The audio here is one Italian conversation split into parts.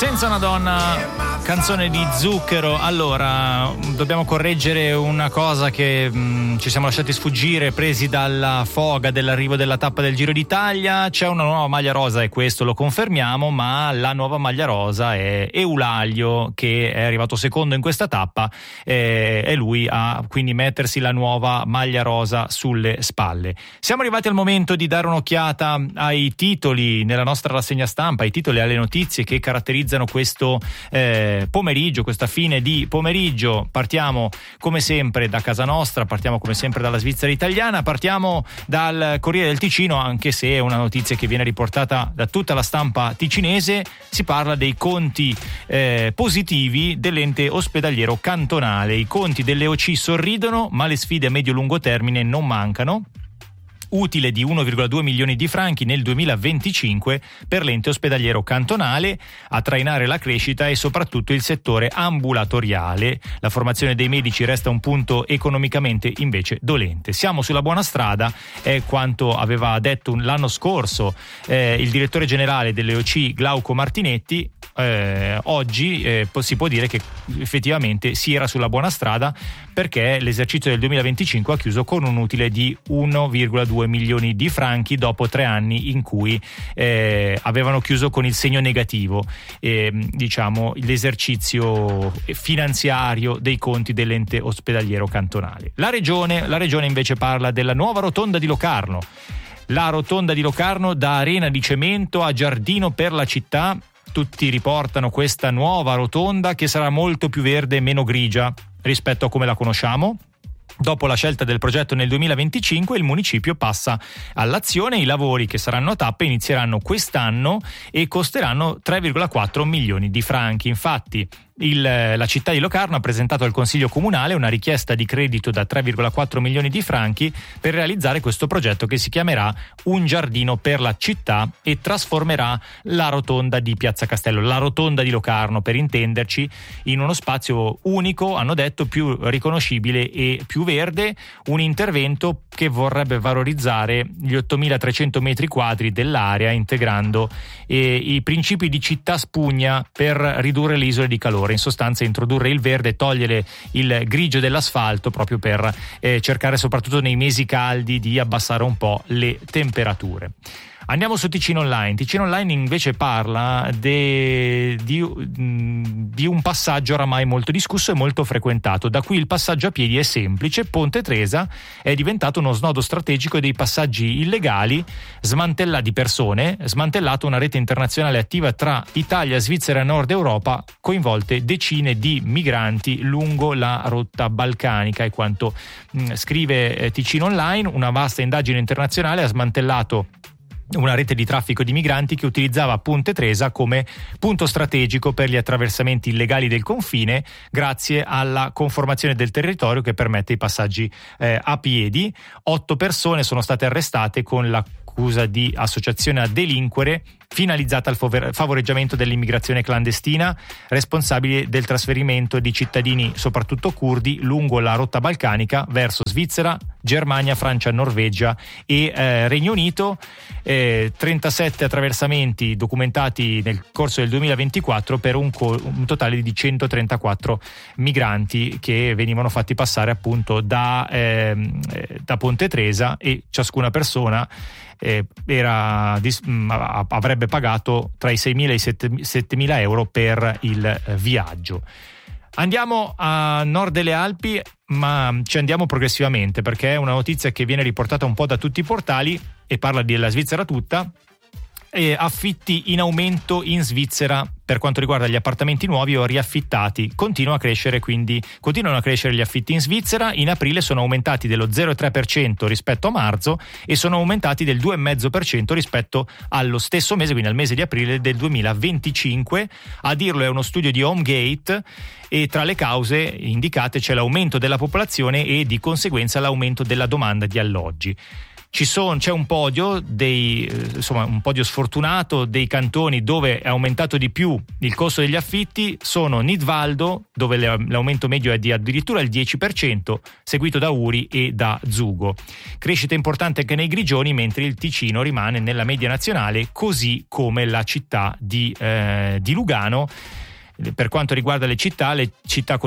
Senza una donna, canzone di Zucchero. Allora, dobbiamo correggere una cosa che ci siamo lasciati sfuggire, presi dalla foga dell'arrivo della tappa del Giro d'Italia. C'è una nuova maglia rosa e questo lo confermiamo, ma la nuova maglia rosa è Eulaglio, che è arrivato secondo in questa tappa, e lui a quindi mettersi la nuova maglia rosa sulle spalle. Siamo arrivati al momento di dare un'occhiata ai titoli nella nostra rassegna stampa, ai titoli e alle notizie che caratterizzano questo pomeriggio, questa fine di pomeriggio. Partiamo come sempre da casa nostra, partiamo come sempre dalla Svizzera italiana, partiamo dal Corriere del Ticino, anche se è una notizia che viene riportata da tutta la stampa ticinese. Si parla dei conti positivi dell'ente ospedaliero cantonale. I conti delle OC sorridono, ma le sfide a medio-lungo termine non mancano. Utile di 1,2 milioni di franchi nel 2025 per l'ente ospedaliero cantonale, a trainare la crescita e soprattutto il settore ambulatoriale. La formazione dei medici resta un punto economicamente invece dolente. Siamo sulla buona strada, è quanto aveva detto l'anno scorso il direttore generale delle OC Glauco Martinetti. Oggi si può dire che effettivamente si era sulla buona strada, perché l'esercizio del 2025 ha chiuso con un utile di 1,2 milioni di franchi dopo 3 anni in cui avevano chiuso con il segno negativo, diciamo l'esercizio finanziario dei conti dell'ente ospedaliero cantonale. La regione invece parla della nuova rotonda di Locarno. La rotonda di Locarno, da arena di cemento a giardino per la città. Tutti riportano questa nuova rotonda che sarà molto più verde e meno grigia rispetto a come la conosciamo. Dopo la scelta del progetto nel 2025, il municipio passa all'azione. I lavori, che saranno a tappe, inizieranno quest'anno e costeranno 3,4 milioni di franchi. Infatti la città di Locarno ha presentato al Consiglio Comunale una richiesta di credito da 3,4 milioni di franchi per realizzare questo progetto, che si chiamerà Un giardino per la città e trasformerà la rotonda di Piazza Castello, la rotonda di Locarno per intenderci, in uno spazio unico, hanno detto, più riconoscibile e più verde. Un intervento che vorrebbe valorizzare gli 8.300 metri quadri dell'area, integrando i principi di città spugna per ridurre le isole di calore. In sostanza, introdurre il verde e togliere il grigio dell'asfalto, proprio per cercare, soprattutto nei mesi caldi, di abbassare un po' le temperature. Andiamo su Ticino Online. Ticino Online invece parla di un passaggio oramai molto discusso e molto frequentato. Da qui il passaggio a piedi è semplice. Ponte Tresa è diventato uno snodo strategico dei passaggi illegali, smantellato una rete internazionale attiva tra Italia, Svizzera e Nord Europa, coinvolte decine di migranti lungo la rotta balcanica. E quanto scrive Ticino Online, una vasta indagine internazionale ha smantellato una rete di traffico di migranti che utilizzava Ponte Tresa come punto strategico per gli attraversamenti illegali del confine, grazie alla conformazione del territorio che permette i passaggi a piedi. 8 persone sono state arrestate con l'accusa di associazione a delinquere finalizzata al favoreggiamento dell'immigrazione clandestina, responsabile del trasferimento di cittadini, soprattutto curdi, lungo la rotta balcanica verso Svizzera, Germania, Francia, Norvegia e Regno Unito. 37 attraversamenti documentati nel corso del 2024 per un totale di 134 migranti che venivano fatti passare appunto da Ponte Tresa, e ciascuna persona avrebbe pagato tra i 6.000 e i 7.000 euro per il viaggio. Andiamo a nord delle Alpi, ma ci andiamo progressivamente, perché è una notizia che viene riportata un po' da tutti i portali e parla della Svizzera tutta. Affitti in aumento in Svizzera per quanto riguarda gli appartamenti nuovi o riaffittati. Continuano a crescere gli affitti in Svizzera. In aprile sono aumentati dello 0,3% rispetto a marzo e sono aumentati del 2,5% rispetto allo stesso mese, quindi al mese di aprile del 2025. A dirlo è uno studio di HomeGate, e tra le cause indicate c'è l'aumento della popolazione e di conseguenza l'aumento della domanda di alloggi. C'è un podio un podio sfortunato dei cantoni dove è aumentato di più il costo degli affitti. Sono Nidvaldo, dove l'aumento medio è di addirittura il 10%, seguito da Uri e da Zugo. Crescita importante anche nei Grigioni, mentre il Ticino rimane nella media nazionale, così come la città di Lugano. Per quanto riguarda le città con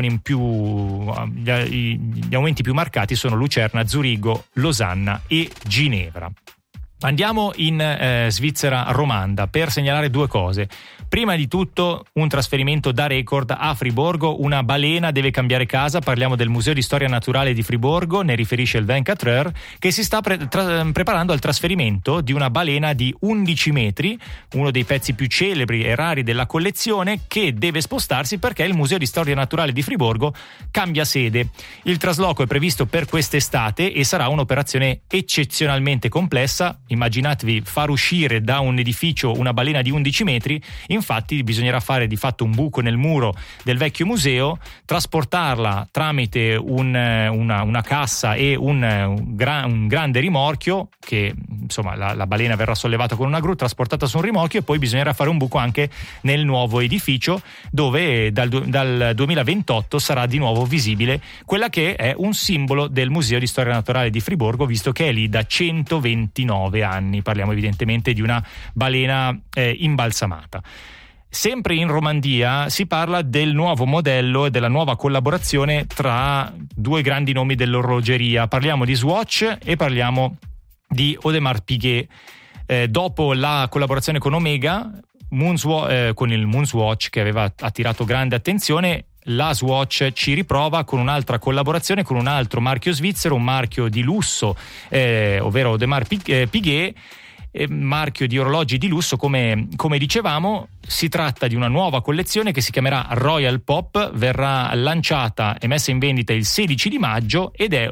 gli aumenti più marcati sono Lucerna, Zurigo, Losanna e Ginevra. Andiamo in Svizzera romanda per segnalare due cose. Prima di tutto un trasferimento da record a Friburgo. Una balena deve cambiare casa. Parliamo del Museo di Storia Naturale di Friburgo, ne riferisce il 24 Heures, che si sta preparando al trasferimento di una balena di 11 metri, uno dei pezzi più celebri e rari della collezione, che deve spostarsi perché il Museo di Storia Naturale di Friburgo cambia sede. Il trasloco è previsto per quest'estate e sarà un'operazione eccezionalmente complessa. Immaginatevi far uscire da un edificio una balena di 11 metri. Infatti bisognerà fare di fatto un buco nel muro del vecchio museo, trasportarla tramite una cassa e un grande rimorchio, che insomma la balena verrà sollevata con una gru, trasportata su un rimorchio, e poi bisognerà fare un buco anche nel nuovo edificio, dove dal 2028 sarà di nuovo visibile quella che è un simbolo del Museo di Storia Naturale di Friburgo, visto che è lì da 129 anni. Parliamo evidentemente di una balena imbalsamata. Sempre in Romandia si parla del nuovo modello e della nuova collaborazione tra due grandi nomi dell'orologeria. Parliamo di Swatch e parliamo di Audemars Piguet. Dopo la collaborazione con Omega, con il Moonswatch, che aveva attirato grande attenzione, la Swatch ci riprova con un'altra collaborazione con un altro marchio svizzero, un marchio di lusso, ovvero Audemars Piguet, marchio di orologi di lusso, come dicevamo. Si tratta di una nuova collezione che si chiamerà Royal Pop, verrà lanciata e messa in vendita il 16 di maggio ed è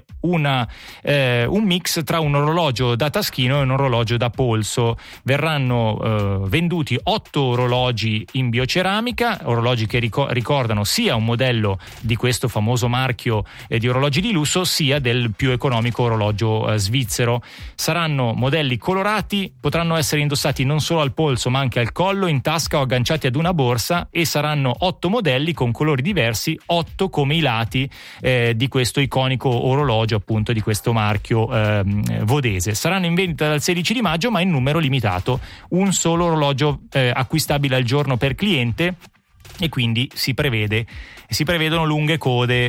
un mix tra un orologio da taschino e un orologio da polso. Verranno venduti 8 orologi in bioceramica, orologi che ricordano sia un modello di questo famoso marchio di orologi di lusso, sia del più economico orologio svizzero. Saranno modelli colorati, potranno essere indossati non solo al polso ma anche al collo, in tasca o agganciati ad una borsa, e saranno 8 modelli con colori diversi, 8 come i lati di questo iconico orologio, appunto di questo marchio vodese. Saranno in vendita dal 16 di maggio ma in numero limitato, un solo orologio acquistabile al giorno per cliente, e quindi si prevedono lunghe code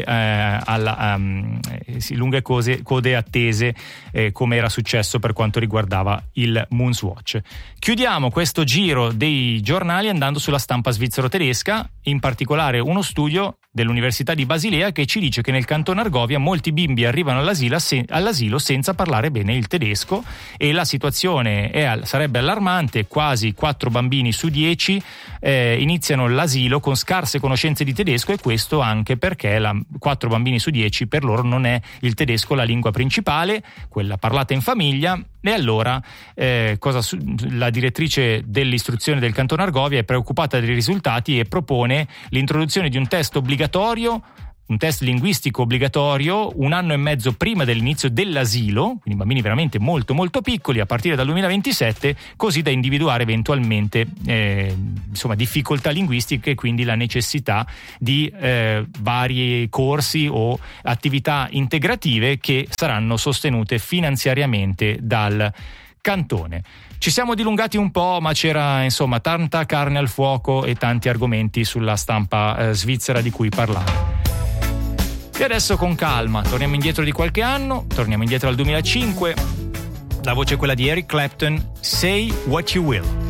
code attese, come era successo per quanto riguardava il Moonswatch. Chiudiamo questo giro dei giornali andando sulla stampa svizzero-tedesca, in particolare uno studio dell'Università di Basilea che ci dice che nel canton Argovia molti bimbi arrivano all'asilo senza parlare bene il tedesco, e la situazione sarebbe allarmante. Quasi 4 bambini su 10 iniziano l'asilo con scarse conoscenze di tedesco, e questo anche perché 4 bambini su 10 per loro non è il tedesco la lingua principale, quella parlata in famiglia. E allora la direttrice dell'istruzione del canton Argovia è preoccupata dei risultati e propone l'introduzione di un test linguistico obbligatorio 1 anno e mezzo prima dell'inizio dell'asilo, quindi bambini veramente molto molto piccoli, a partire dal 2027, così da individuare eventualmente difficoltà linguistiche e quindi la necessità di vari corsi o attività integrative che saranno sostenute finanziariamente dal cantone. Ci siamo dilungati un po', ma c'era tanta carne al fuoco e tanti argomenti sulla stampa svizzera di cui parlare. E adesso con calma torniamo indietro di qualche anno, torniamo indietro al 2005. La voce è quella di Eric Clapton, Say What You Will.